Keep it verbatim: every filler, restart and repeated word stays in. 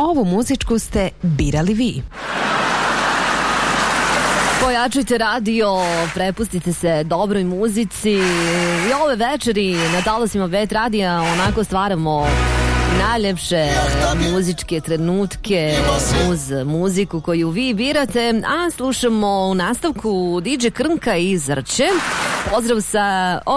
ovu muzičku ste birali vi. Pojačajte radio, prepustite se dobroj muzici i ove večeri na talasima Bet radija onako stvaramo najljepše muzičke trenutke uz muziku koju vi birate, a slušamo u nastavku D J Krnka iz Zrče. Pozdrav sa